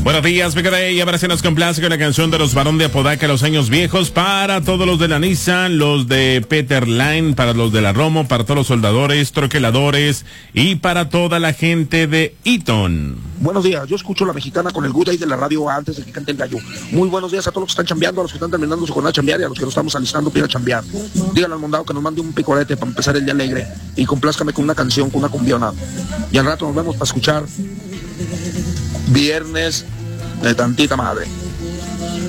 Buenos días, Picadey. Y ahora se nos complace con la canción de los Barón de Apodaca, Los Años Viejos, para todos los de la Nissan, los de Peter Line, para los de la Romo, para todos los soldadores, troqueladores y para toda la gente de Eaton. Buenos días, yo escucho la mexicana con el Good Day de la radio antes de que cante el gallo. Muy buenos días a todos los que están chambeando, a los que están terminando su jornada de chambear y a los que nos estamos alistando para ir a chambear. Díganle al mondado que nos mande un picorete para empezar el día alegre y complázcame con una canción, con una cumbiona. Y al rato nos vemos para escuchar Viernes de Tantita Madre.